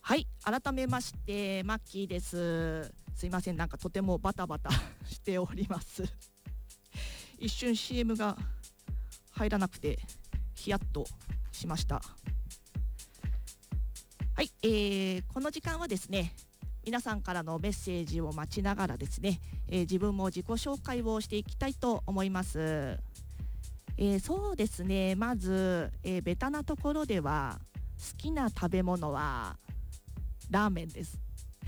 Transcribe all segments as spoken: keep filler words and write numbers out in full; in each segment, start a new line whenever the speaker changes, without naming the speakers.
はい、改めましてマッキーです。すいません、なんかとてもバタバタしております。一瞬 シーエム が入らなくてヒヤッとしました。はい、えー、この時間はですね、皆さんからのメッセージを待ちながらですね、えー、自分も自己紹介をしていきたいと思います。えー、そうですね、まず、えー、ベタなところでは好きな食べ物はラーメンです。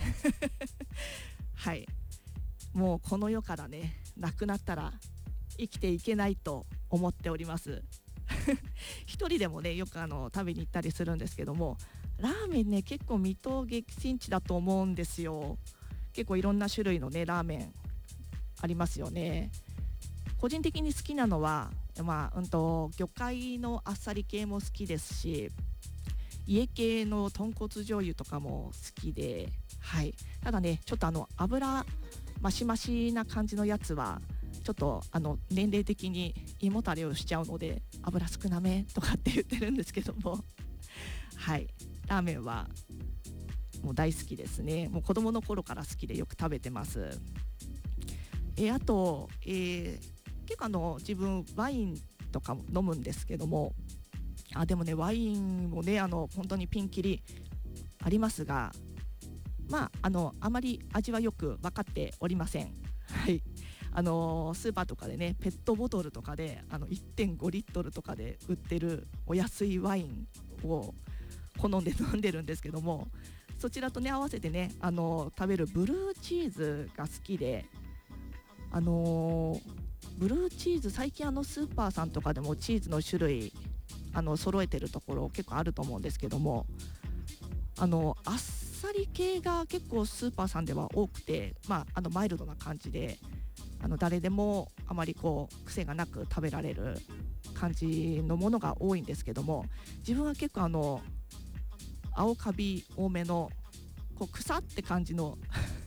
はい、もうこの世からね、なくなったら生きていけないと思っております。一人でもね、よくあの食べに行ったりするんですけども、ラーメンね、結構水戸激戦地だと思うんですよ。結構いろんな種類のねラーメンありますよね。個人的に好きなのは、まあうんと魚介のあっさり系も好きですし、家系の豚骨醤油とかも好きで、はい、ただね、ちょっとあの油マシマシな感じのやつはちょっとあの年齢的に胃もたれをしちゃうので、油少なめとかって言ってるんですけども、はい、ラーメンはもう大好きですね。もう子供の頃から好きでよく食べてます。えあと、えー、結構あの自分ワインとかも飲むんですけども、あでもね、ワインもね、あの本当にピンキリありますが、まああのあまり味はよく分かっておりません。はい、あのスーパーとかでね、ペットボトルとかであのいってんごリットルとかで売ってるお安いワインを好んで飲んでるんですけども、そちらとね合わせてね、あの食べるブルーチーズが好きで、あのブルーチーズ、最近あのスーパーさんとかでもチーズの種類あの揃えてるところ結構あると思うんですけども、あのあっさり系が結構スーパーさんでは多くて、まあ、あのマイルドな感じで、あの誰でもあまりこう癖がなく食べられる感じのものが多いんですけども、自分は結構あの青カビ多めのこう草って感じの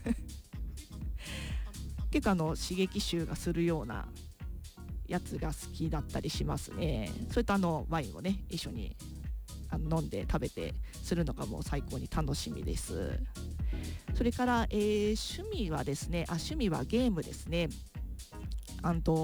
結構あの刺激臭がするようなやつが好きだったりしますね。それとあのワインをね一緒にあの飲んで食べてするのがもう最高に楽しみです。それから、えー趣味はですね、あ趣味はゲームですね。あんと